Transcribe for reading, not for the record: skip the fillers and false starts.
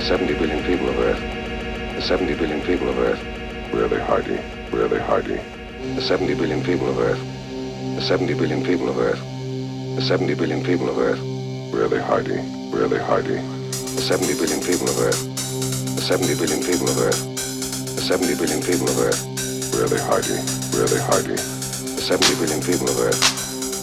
70 billion people of Earth. The 70 billion people of Earth. Really hardy, really hardy. The 70 billion people of Earth. The 70 billion people of Earth. The 70 billion people of Earth. Really hardy, really hardy. The 70 billion people of Earth. The 70 billion people of Earth. The 70 billion people of Earth. Really hardy, really hardy. The 70 billion people of Earth.